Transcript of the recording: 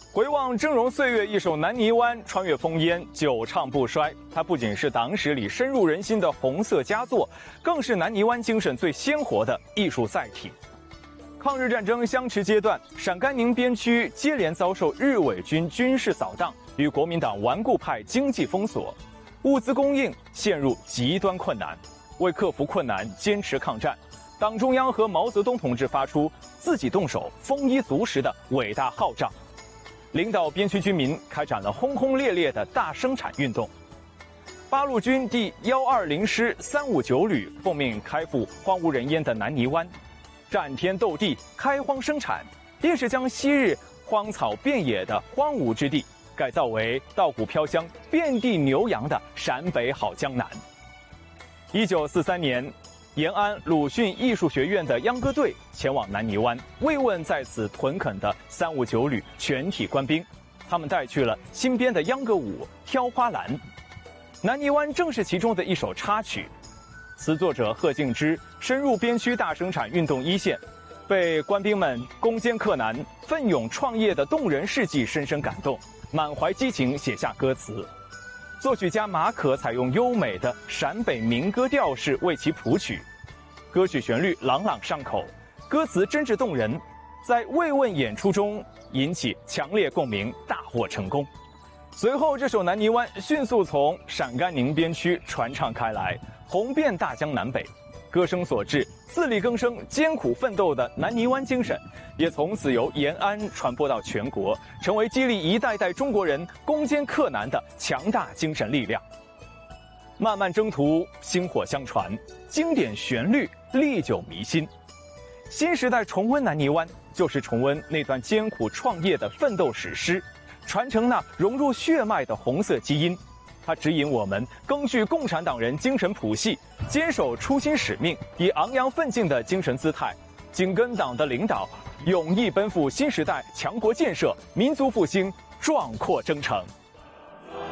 回望峥嵘岁月，一首《南泥湾》穿越烽烟，久唱不衰。它不仅是党史里深入人心的红色佳作，更是南泥湾精神最鲜活的艺术载体。抗日战争相持阶段，陕甘宁边区接连遭受日伪军军事扫荡与国民党顽固派经济封锁，物资供应陷入极端困难。为克服困难，坚持抗战，党中央和毛泽东同志发出自己动手、丰衣足食的伟大号召，领导边区居民开展了轰轰烈烈的大生产运动。八路军第120师359旅奉命开赴荒无人烟的南泥湾，战天斗地，开荒生产，便是将昔日荒草遍野的荒芜之地改造为稻谷飘香、遍地牛羊的陕北好江南。1943年，延安鲁迅艺术学院的秧歌队前往南泥湾，慰问在此屯垦的359旅全体官兵。他们带去了新编的秧歌舞《挑花篮》，南泥湾正是其中的一首插曲。词作者贺敬之深入边区大生产运动一线，被官兵们攻坚克难、奋勇创业的动人事迹深深感动，满怀激情写下歌词。作曲家马可采用优美的陕北民歌调式为其谱曲，歌曲旋律朗朗上口，歌词真挚动人，在慰问演出中引起强烈共鸣，大获成功。随后，这首《南泥湾》迅速从陕甘宁边区传唱开来，红遍大江南北。歌声所致，自力更生、艰苦奋斗的南泥湾精神，也从此由延安传播到全国，成为激励一代代中国人攻坚克难的强大精神力量。漫漫征途，薪火相传，经典旋律历久弥新。新时代重温南泥湾，就是重温那段艰苦创业的奋斗史诗，传承那融入血脉的红色基因。它指引我们赓续共产党人精神谱系，坚守初心使命，以昂扬奋进的精神姿态，紧跟党的领导，勇毅奔赴新时代强国建设、民族复兴壮阔征程。